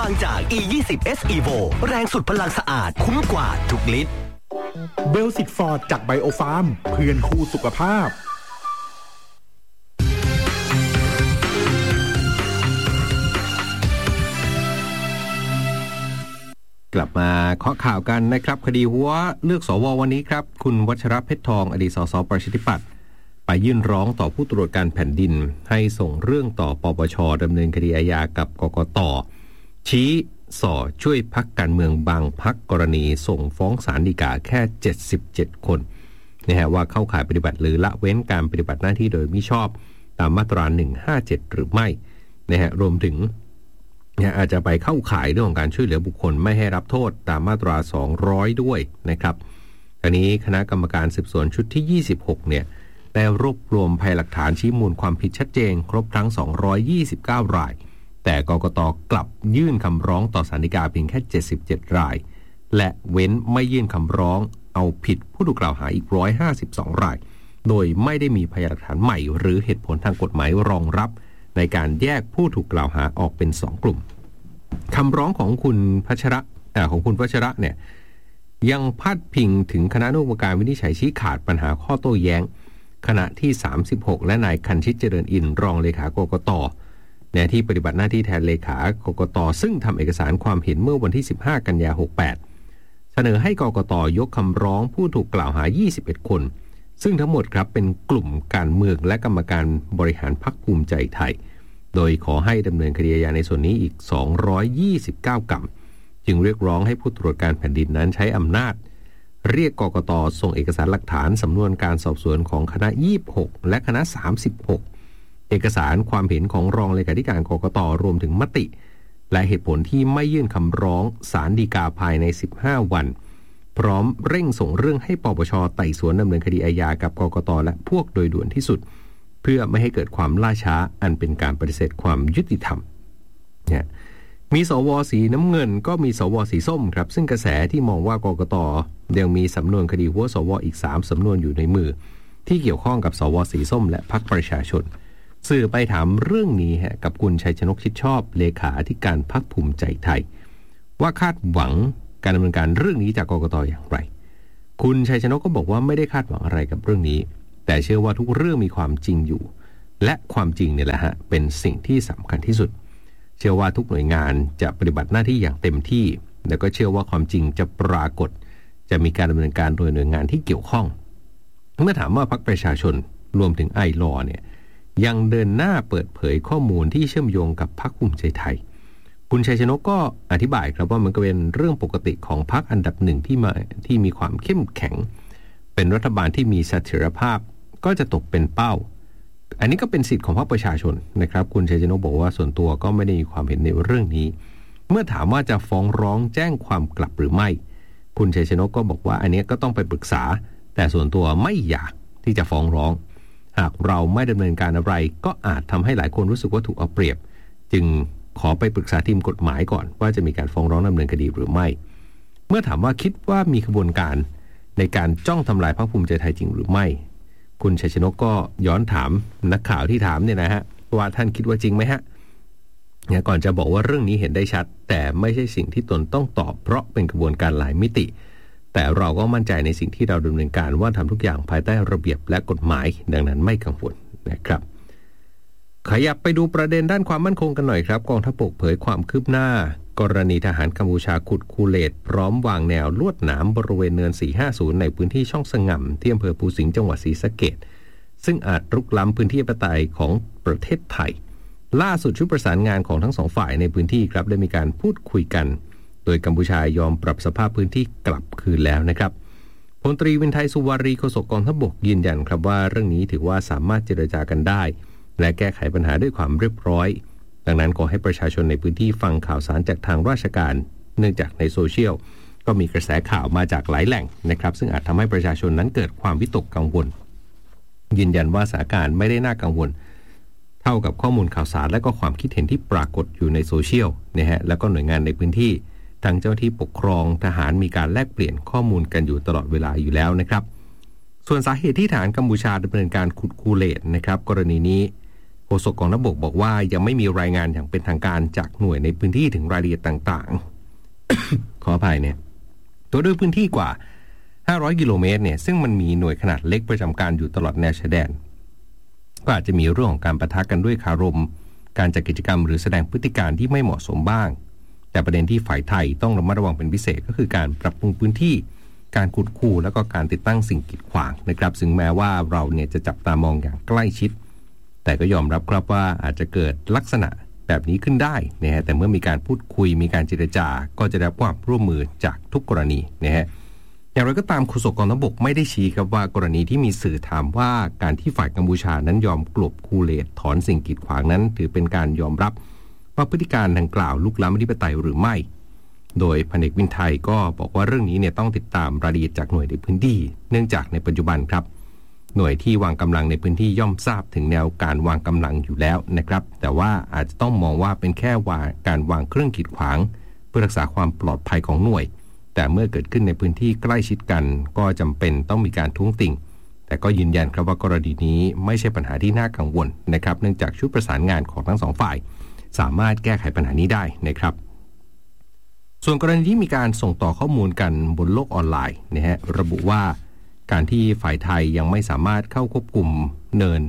งจาก E20S Evo แรงสุดพลังสะอาดคุ้มกว่าทุกลิตรเบลสิกฟอร์ดจากไบโอฟาร์มเพื่อนคู่สุขภาพกลับมาเคาะข่าวกันนะครับคดีหัวเลือกสววันนี้ครับคุณวัชรเพชรทองอดีตสสประชาธิปัตย์ไปยื่นร้องต่อผู้ตรวจการแผ่นดินให้ส่งเรื่องต่อปปช.ดำเนินคดีอาญากับกกต.ชี้ส่อช่วยพรรคการเมืองบางพรรคกรณีส่งฟ้องศาลฎีกาแค่77คนนะฮะว่าเข้าข่ายปฏิบัติหรือละเว้นการปฏิบัติหน้าที่โดยมิชอบตามมาตรา157หรือไม่นะฮะรวมถึงอาจจะไปเข้าข่ายเรื่องของการช่วยเหลือบุคคลไม่ให้รับโทษตามมาตรา200ด้วยนะครับทีนี้คณะกรรมการสืบสวนชุดที่26เนี่ยได้รวบรวมพยานหลักฐานชี้มูลความผิดชัดเจนครบทั้ง229รายแต่กกต.กลับยื่นคำร้องต่อศาลฎีกาเพียงแค่77รายและเว้นไม่ยื่นคำร้องเอาผิดผู้ถูกกล่าวหาอีก152รายโดยไม่ได้มีพยานหลักฐานใหม่หรือเหตุผลทางกฎหมายรองรับในการแยกผู้ถูกกล่าวหาออกเป็น2กลุ่มคำร้องของคุณวัชระเนี่ยยังพาดพิงถึงคณะอนุกรรมการวินิจฉัยชี้ขาดปัญหาข้อโต้แย้งขณะที่36และนายคันชิตเจริญอินทร์รองเลขากกต.ที่ปฏิบัติหน้าที่แทนเลขากกต.ซึ่งทำเอกสารความเห็นเมื่อวันที่15กันยายน68เสนอให้กกต.ยกคำร้องผู้ถูกกล่าวหา21คนซึ่งทั้งหมดครับเป็นกลุ่มการเมืองและกรรมการบริหารพรรคภูมิใจไทยโดยขอให้ดำเนินคดีอาญาในส่วนนี้อีก229กรัมจึงเรียกร้องให้ผู้ตรวจการแผ่นดินนั้นใช้อำนาจเรียกกกต.ส่งเอกสารหลักฐานสำนวนการสอบสวนของคณะ26และคณะ36เอกสารความเห็นของรองเลขาธิการกกต.รวมถึงมติและเหตุผลที่ไม่ยื่นคำร้องศาลฎีกาภายใน15วันพร้อมเร่งส่งเรื่องให้ปปช.ไต่สวนดำเนินคดีอาญากับกกต.และพวกโดยด่วนที่สุดเพื่อไม่ให้เกิดความล่าช้าอันเป็นการปฏิเสธความยุติธรรมเนี่ยมีสวสีน้ำเงินก็มีสวสีส้มครับซึ่งกระแสที่มองว่ากกต.ยังมีสำนวนคดีหัวสวอีก3สำนวนอยู่ในมือที่เกี่ยวข้องกับสวสีส้มและพรรคประชาชนสื่อไปถามเรื่องนี้กับคุณชัยชนกชิดชอบเลขาธิการพรรคภูมิใจไทยว่าคาดหวังการดำเนินการเรื่องนี้จากกกต.อย่างไรคุณชัยชนกก็บอกว่าไม่ได้คาดหวังอะไรกับเรื่องนี้แต่เชื่อว่าทุกเรื่องมีความจริงอยู่และความจริงเนี่ยแหละเป็นสิ่งที่สำคัญที่สุดเชื่อว่าทุกหน่วยงานจะปฏิบัติหน้าที่อย่างเต็มที่แล้วก็เชื่อว่าความจริงจะปรากฏจะมีการดำเนินการโดยหน่วยงานที่เกี่ยวข้องเมื่อถามว่าพรรคประชาชนรวมถึงไอลอเนี่ยยังเดินหน้าเปิดเผยข้อมูลที่เชื่อมโยงกับพรรคภูมิใจไทยคุณชัยชนกก็อธิบายครับว่ามันก็เป็นเรื่องปกติของพรรคอันดับหนึ่งที่มีความเข้มแข็งเป็นรัฐบาลที่มีเสถียรภาพก็จะตกเป็นเป้าอันนี้ก็เป็นสิทธิ์ของพรรคประชาชนนะครับคุณชัยชนกบอกว่าส่วนตัวก็ไม่ได้มีความเห็นในเรื่องนี้เมื่อถามว่าจะฟ้องร้องแจ้งความกลับหรือไม่คุณชัยชนกก็บอกว่าอันนี้ก็ต้องไปปรึกษาแต่ส่วนตัวไม่อยากที่จะฟ้องร้องหากเราไม่ดำเนินการอะไรก็อาจทำให้หลายคนรู้สึกว่าถูกเอาเปรียบจึงขอไปปรึกษาทีมกฎหมายก่อนว่าจะมีการฟ้องร้องดำเนินคดีหรือไม่เมื่อถามว่าคิดว่ามีขบวนการในการจ้องทำลายพรรคภูมิใจไทยจริงหรือไม่คุณชัยชนกก็ย้อนถามนักข่าวที่ถามเนี่ยนะฮะว่าท่านคิดว่าจริงไหมฮะก่อนจะบอกว่าเรื่องนี้เห็นได้ชัดแต่ไม่ใช่สิ่งที่ตนต้องตอบเพราะเป็นกระบวนการหลายมิติแต่เราก็มั่นใจในสิ่งที่เราดำเนินการว่าทำทุกอย่างภายใต้ระเบียบและกฎหมายดังนั้นไม่กังวลนะครับขยับไปดูประเด็นด้านความมั่นคงกันหน่อยครับกองทัพบกเผยความคืบหน้ากรณีทหารกัมพูชาขุดคูเลตพร้อมวางแนวลวดหนามบริเวณเนิน450ในพื้นที่ช่องสง่ำที่อำเภอภูสิงห์จังหวัดศรีสะเกษซึ่งอาจรุกล้ำพื้นที่อธิปไตยของประเทศไทยล่าสุดชุดประสานงานของทั้งสองฝ่ายในพื้นที่ครับได้มีการพูดคุยกันโดยกัมพูชายอมปรับสภาพพื้นที่กลับคืนแล้วนะครับพลตรีวินไทยสุวารีโฆษกกองทัพบกยืนยันครับว่าเรื่องนี้ถือว่าสามารถเจรจากันได้และแก้ไขปัญหาด้วยความเรียบร้อยดังนั้นขอให้ประชาชนในพื้นที่ฟังข่าวสารจากทางราชการเนื่องจากในโซเชียลก็มีกระแสข่าวมาจากหลายแหล่งนะครับซึ่งอาจทำให้ประชาชนนั้นเกิดความวิตกกังวลยืนยันว่าสถานการณ์ไม่ได้น่ากังวลเท่ากับข้อมูลข่าวสารและก็ความคิดเห็นที่ปรากฏอยู่ในโซเชียลนะฮะแล้วก็หน่วยงานในพื้นที่ทางเจ้าที่ปกครองทหารมีการแลกเปลี่ยนข้อมูลกันอยู่ตลอดเวลาอยู่แล้วนะครับส่วนสาเหตุที่ทหารกัมพูชาดำเนินการขุดคูเลตนะครับกรณีนี้โฆษกกองทัพบกบอกว่ายังไม่มีรายงานอย่างเป็นทางการจากหน่วยในพื้นที่ถึงรายละเอียดต่างๆ ขออภัยเนี่ยตัวด้วยพื้นที่กว่า500 กิโลเมตรเนี่ยซึ่งมันมีหน่วยขนาดเล็กประจำการอยู่ตลอดแนวชายแดนก็อาจจะมีเรื่องของการปะทะกันด้วยคารมการจัดกิจกรรมหรือแสดงพฤติการที่ไม่เหมาะสมบ้างแต่ประเด็นที่ฝ่ายไทยต้องระมัดระวังเป็นพิเศษก็คือการปรับปรุงพื้นที่การขุดคูแล้วก็การติดตั้งสิ่งกีดขวางนะครับซึ่งแม้ว่าเราเนี่ยจะจับตามองอย่างใกล้ชิดแต่ก็ยอมรับครับว่าอาจจะเกิดลักษณะแบบนี้ขึ้นได้นะฮะแต่เมื่อมีการพูดคุยมีการเจรจาก็จะได้รับความร่วมมือจากทุกกรณีนะฮะอย่างไรก็ตามโฆษกกองทัพบกไม่ได้ชี้ครับว่ากรณีที่มีสื่อถามว่าการที่ฝ่ายกัมพูชานั้นยอมกลบคูเลตถอนสิ่งกีดขวางนั้นถือเป็นการยอมรับว่าพฤติการดังกล่าวลุกล้ำอธิปไตยหรือไม่โดยพันเอกวินไทยก็บอกว่าเรื่องนี้เนี่ยต้องติดตามรายละเอียดจากหน่วยในพื้นที่เนื่องจากในปัจจุบันครับหน่วยที่วางกำลังในพื้นที่ย่อมทราบถึงแนวการวางกำลังอยู่แล้วนะครับแต่ว่าอาจจะต้องมองว่าเป็นแค่การวางเครื่องกีดขวางเพื่อรักษาความปลอดภัยของหน่วยแต่เมื่อเกิดขึ้นในพื้นที่ใกล้ชิดกันก็จำเป็นต้องมีการท้วงติ่งแต่ก็ยืนยันครับว่ากรณีนี้ไม่ใช่ปัญหาที่น่ากังวลนะครับเนื่องจากชุดประสานงานของทั้งสองฝ่ายสามารถแก้ไขปัญหานี้ได้นะครับส่วนกรณีที่มีการส่งต่อข้อมูลกันบนโลกออนไลน์นะฮะระบุว่าการที่ฝ่ายไทยยังไม่สามารถเข้าควบคุมเนิน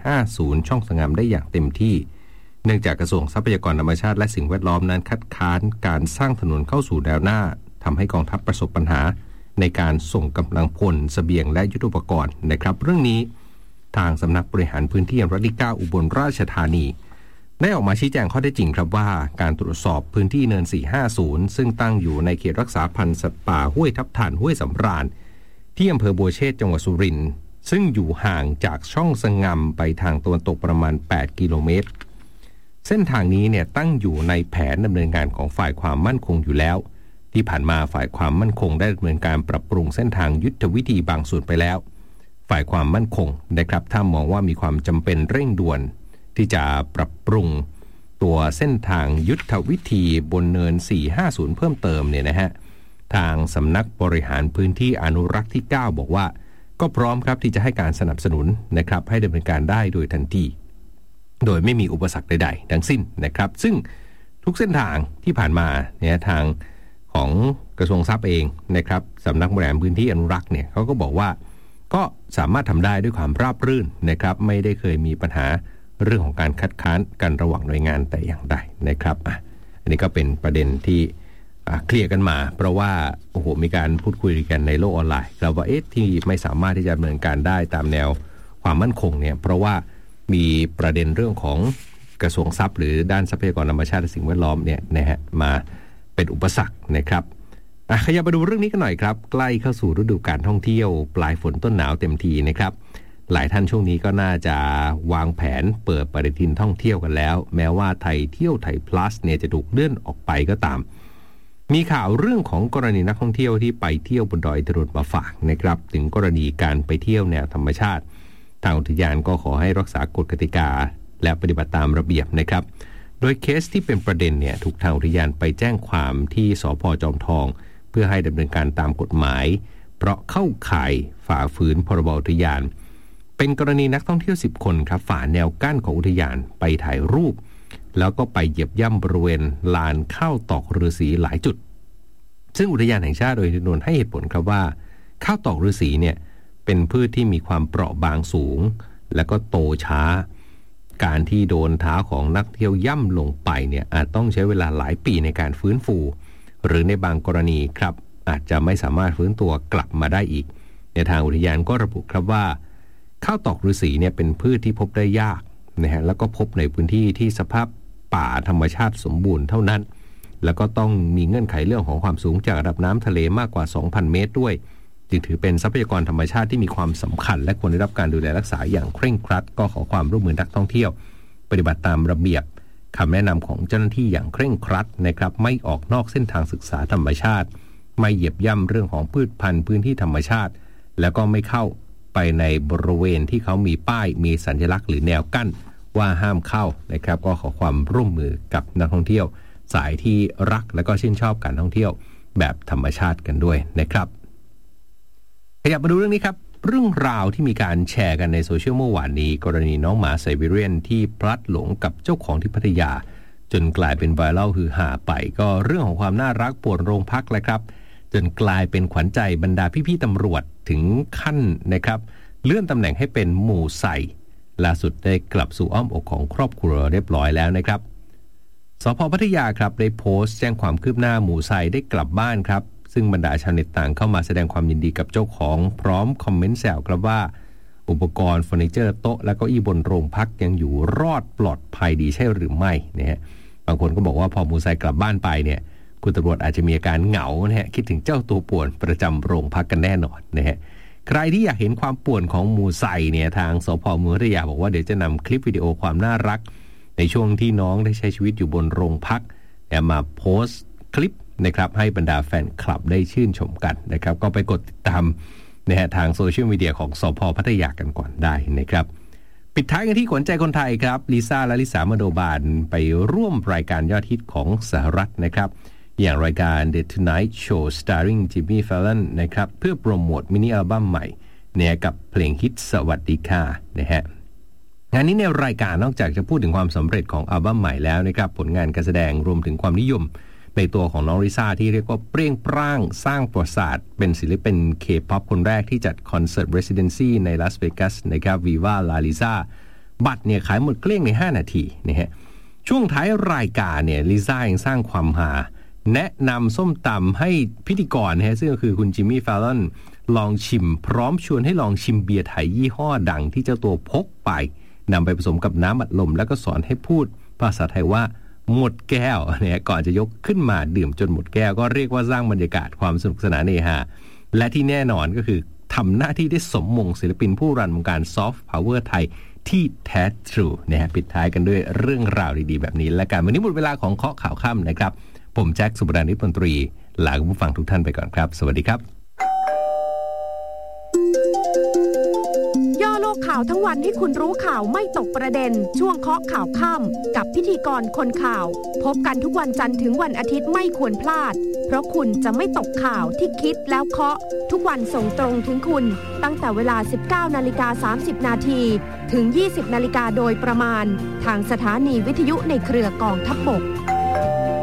450ช่องสงามได้อย่างเต็มที่เนื่องจากกระทรวงทรัพยากรธรรมชาติและสิ่งแวดล้อมนั้นคัดค้านการสร้างถนนเข้าสู่แนวหน้าทำให้กองทัพประสบปัญหาในการส่งกำลังพลเสบียงและยุทโธปกรณ์นะครับเรื่องนี้ทางสำนักบริหารพื้นที่รัฐที่ 9 อุบลราชธานีได้ออกมาชี้แจงข้อเท็จจริงครับว่าการตรวจสอบพื้นที่เนิน450ซึ่งตั้งอยู่ในเขตรักษาพันธุ์สัตว์ป่าห้วยทับทันห้วยสำราญที่อำเภอบัวเชษจังหวัดสุรินทร์ซึ่งอยู่ห่างจากช่องสงำไปทางตะวันตกประมาณ8 กิโลเมตรเส้นทางนี้เนี่ยตั้งอยู่ในแผนดำเนินงานของฝ่ายความมั่นคงอยู่แล้วที่ผ่านมาฝ่ายความมั่นคงได้ดำเนินการปรับปรุงเส้นทางยุทธวิธีบางส่วนไปแล้วฝ่ายความมั่นคงนะครับถ้ามองว่ามีความจำเป็นเร่งด่วนที่จะปรับปรุงตัวเส้นทางยุทธวิธีบนเนิน450เพิ่มเติมเนี่ยนะฮะทางสำนักบริหารพื้นที่อนุรักษ์ที่ 9 บอกว่าก็พร้อมครับที่จะให้การสนับสนุนนะครับให้ดำเนินการได้โดยทันทีโดยไม่มีอุปสรรคใดๆทั้งสิ้นนะครับซึ่งทุกเส้นทางที่ผ่านมาเนี่ยทางของกระทรวงทรัพย์เองนะครับสำนักบริหารพื้นที่อนุรักษ์เนี่ยเขาก็บอกว่าก็สามารถทำได้ด้วยความราบรื่นนะครับไม่ได้เคยมีปัญหาเรื่องของการคัดค้านกันระหว่างหน่วยงานแต่อย่างใดนะครับอันนี้ก็เป็นประเด็นที่เคลียร์กันมาเพราะว่าโอ้โหมีการพูดคุยกันในโลกออนไลน์แล้วว่าที่ไม่สามารถที่จะดำเนินการได้ตามแนวความมั่นคงเนี่ยเพราะว่ามีประเด็นเรื่องของกระทรวงทรัพย์หรือด้านทรัพยากรธรรมชาติและสิ่งแวดล้อมเนี่ยนะฮะมาเป็นอุปสรรคนะครับขยับมาดูเรื่องนี้กันหน่อยครับใกล้เข้าสู่ฤดูการท่องเที่ยวปลายฝนต้นหนาวเต็มทีนะครับหลายท่านช่วงนี้ก็น่าจะวางแผนเปิดปฏิทินท่องเที่ยวกันแล้วแม้ว่าไทยเที่ยวไทย plus เนี่ยจะถูกเลื่อนออกไปก็ตามมีข่าวเรื่องของกรณีนักท่องเที่ยวที่ไปเที่ยวบนดอยถนนมาฝากนะครับถึงกรณีการไปเที่ยวแนวธรรมชาติทางอุทยานก็ขอให้รักษากฎกติกาและปฏิบัติตามระเบียบนะครับโดยเคสที่เป็นประเด็นเนี่ยถูกทางอุทยานไปแจ้งความที่สภ.จอมทองเพื่อให้ดำเนินการตามกฎหมายเพราะเข้าข่ายฝ่าฝืนพรบอุทยานเป็นกรณีนักท่องเที่ยว10 คนครับฝ่าแนวกั้นของอุทยานไปถ่ายรูปแล้วก็ไปเหยียบย่ำบริเวณลานข้าวตอกฤาษีหลายจุดซึ่งอุทยานแห่งชาติโดยนนท์ให้เหตุผลครับว่าข้าวตอกฤาษีเนี่ยเป็นพืชที่มีความเปราะบางสูงแล้วก็โตช้าการที่โดนเท้าของนักเที่ยวย่ำลงไปเนี่ยอาจต้องใช้เวลาหลายปีในการฟื้นฟูหรือในบางกรณีครับอาจจะไม่สามารถฟื้นตัวกลับมาได้อีกในทางอุทยานก็ระบุครับว่าข้าวตอกฤาษีเนี่ยเป็นพืชที่พบได้ยากนะฮะแล้วก็พบในพื้นที่ที่สภาพป่าธรรมชาติสมบูรณ์เท่านั้นแล้วก็ต้องมีเงื่อนไขเรื่องของความสูงจากระดับน้ำทะเลมากกว่า 2,000 เมตรด้วยจึงถือเป็นทรัพยากรธรรมชาติที่มีความสำคัญและควรได้รับการดูแลรักษาอย่างเคร่งครัดก็ขอความร่วมมือนักท่องเที่ยวปฏิบัติตามระเบียบคำแนะนำของเจ้าหน้าที่อย่างเคร่งครัดนะครับไม่ออกนอกเส้นทางศึกษาธรรมชาติไม่เหยียบย่ำเรื่องของพืชพันธุ์พื้นที่ธรรมชาติแล้วก็ไม่เข้าไปในบริเวณที่เขามีป้ายมีสัญลักษณ์หรือแนวกั้นว่าห้ามเข้านะครับก็ขอความร่วมมือกับนักท่องเที่ยวสายที่รักและก็ชื่นชอบการท่องเที่ยวแบบธรรมชาติกันด้วยนะครับขยับมาดูเรื่องนี้ครับเรื่องราวที่มีการแชร์กันในโซเชียลเมื่อวานนี้กรณีน้องหมาไซบีเรียนที่พลัดหลงกับเจ้าของที่พัทยาจนกลายเป็นไวรัลฮือฮาไปก็เรื่องของความน่ารักป่วนโรงพักเลยครับจนกลายเป็นขวัญใจบรรดาพี่ๆตำรวจถึงขั้นนะครับเลื่อนตำแหน่งให้เป็นหมู่ไซล่าสุดได้กลับสู่อ้อมอกของครอบครัวเรียบร้อยแล้วนะครับสภ.พัทยาครับได้โพสต์แจ้งความคืบหน้าหมู่ไซได้กลับบ้านครับซึ่งบรรดาชาวเน็ตต่างเข้ามาแสดงความยินดีกับเจ้าของพร้อมคอมเมนต์แซวครับว่าอุปกรณ์เฟอร์นิเจอร์โต๊ะและเก้าอี้บนโรงพักยังอยู่รอดปลอดภัยดีใช่หรือไม่นะฮะบางคนก็บอกว่าพอหมู่ไซกลับบ้านไปเนี่ยคุณตำรวจอาจจะมีอาการเหงานะฮะคิดถึงเจ้าตัวป่วนประจำโรงพักกันแน่นอนนะฮะใครที่อยากเห็นความป่วนของหมู่ไซเนี่ยทางสภ.เมืองพัทยาบอกว่าเดี๋ยวจะนำคลิปวิดีโอความน่ารักในช่วงที่น้องได้ใช้ชีวิตอยู่บนโรงพักมาโพสต์คลิปนะครับให้บรรดาแฟนคลับได้ชื่นชมกันนะครับก็ไปกดติดตามนะฮะทางโซเชียลมีเดียของสภ.พัทยากันก่อนได้นะครับปิดท้ายกันที่ขวัญใจคนไทยครับลิซ่าและลิสามโนบาลไปร่วมรายการยอดฮิตของสหรัฐนะครับอย่างรายการ The Tonight Show Starring Jimmy Fallon นะครับเพื่อโปรโมทมินิอัลบั้มใหม่เนี่ยกับเพลงฮิตสวัสดีค่ะนะฮะงานนี้ในรายการนอกจากจะพูดถึงความสำเร็จของอัลบั้มใหม่แล้วนะครับผลงานการแสดงรวมถึงความนิยมในตัวของน้องลิซ่าที่เรียกว่าเปรี้ยงปร้างสร้างประวัติศาสตร์เป็นศิลปินเคป๊อปคนแรกที่จัดคอนเสิร์ตเรสซิเดนซีในลาสเวกัสนะครับวีวาลาลิซ่าบัตรเนี่ยขายหมดเกลี้ยงใน5นาทีนะฮะช่วงท้ายรายการเนี่ยลิซ่ายังสร้างความฮาแนะนำส้มตำให้พิธีกรนะฮะซึ่งก็คือคุณจิมมี่ฟาลลอนลองชิมพร้อมชวนให้ลองชิมเบียร์ไทยยี่ห้อดังที่เจ้าตัวพกไปนำไปผสมกับน้ำอัดลมแล้วก็สอนให้พูดภาษาไทยว่าหมดแก้วเนี่ยก่อนจะยกขึ้นมาดื่มจนหมดแก้วก็เรียกว่าสร้างบรรยากาศความสนุกสนานเฮฮาและที่แน่นอนก็คือทำหน้าที่ได้สมมงศิลปินผู้รันวงการซอฟต์พาวเวอร์ไทยที่แท้ทรูนะฮะปิดท้ายกันด้วยเรื่องราวดีๆแบบนี้และกันวันนี้หมดเวลาของเคาะข่าวค่ำนะครับผมแจ็คสุบรานิช มนตรีลาคุณผู้ฟังทุกท่านไปก่อนครับสวัสดีครับย่อโลกข่าวทั้งวันให้คุณรู้ข่าวไม่ตกประเด็นช่วงเคาะข่าวค่ำกับพิธีกรคนข่าวพบกันทุกวันจันทร์ถึงวันอาทิตย์ไม่ควรพลาดเพราะคุณจะไม่ตกข่าวที่คิดแล้วเคาะทุกวันส่งตรงถึงคุณตั้งแต่เวลา 19:30 นาทีถึง 20:00 น.โดยประมาณทางสถานีวิทยุในเครือกองทัพบก